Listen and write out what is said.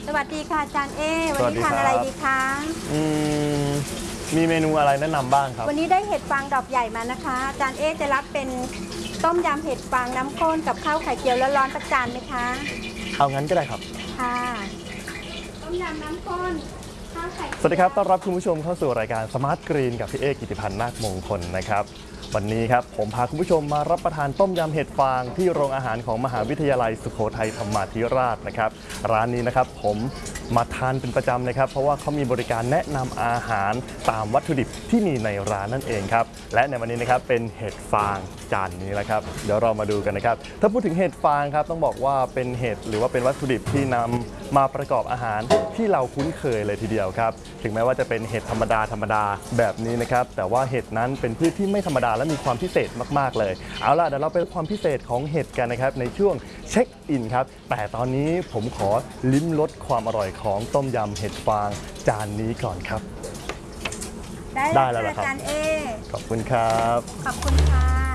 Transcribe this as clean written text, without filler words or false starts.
สวัสดีค่ะอาจารย์เอวันนี้ทานอะไรดีคะมีเมนูอะไรแนะนำบ้างครับวันนี้ได้เห็ดฟางดอกใหญ่มานะคะอาจารย์เอจะรับเป็นต้มยำเห็ดฟางน้ำข้นกับข้าวไข่เจียวร้อนๆประจานไหมคะเอางั้นก็ได้ครับค่ะต้มยำน้ำข้นข้าวไข่สวัสดีครับต้อนรับคุณผู้ชมเข้าสู่รายการสมาร์ทกรีนกับพี่เอกิติพันธ์นาคมงคลนะครับวันนี้ครับผมพาคุณผู้ชมมารับประทานต้มยำเห็ดฟางที่โรงอาหารของมหาวิทยาลัยสุโขทัยธรรมาธิราชนะครับร้านนี้นะครับผมมาทานเป็นประจำนะครับเพราะว่าเขามีบริการแนะนำอาหารตามวัตถุดิบที่มีในร้านนั่นเองครับและในวันนี้นะครับเป็นเห็ดฟางจานนี้แหละครับเดี๋ยวเรามาดูกันนะครับถ้าพูดถึงเห็ดฟางครับต้องบอกว่าเป็นเห็ดหรือว่าเป็นวัตถุดิบที่นำมาประกอบอาหารที่เราคุ้นเคยเลยทีเดียวครับถึงแม้ว่าจะเป็นเห็ดธรรมดาแบบนี้นะครับแต่ว่าเห็ดนั้นเป็นพืชที่ไม่ธรรมดาและมีความพิเศษมากๆเลยเอาล่ะเดี๋ยวเราไปความพิเศษของเห็ดกันนะครับในช่วงเช็คอินครับแต่ตอนนี้ผมขอลิ้มรสความอร่อยของต้มยำเห็ดฟางจานนี้ก่อนครับได้แล้วครับอาจารย์เอขอบคุณครับขอบคุณค่ะ